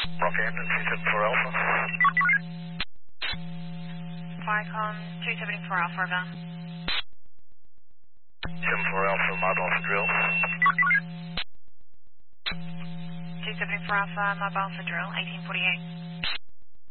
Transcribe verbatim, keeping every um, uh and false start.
Rockhampton, two seven four Alpha. Viacom, two seven four Alpha, over. seven four Alpha, mobile for drill. two seven four Alpha, mobile for drill, eighteen forty-eight.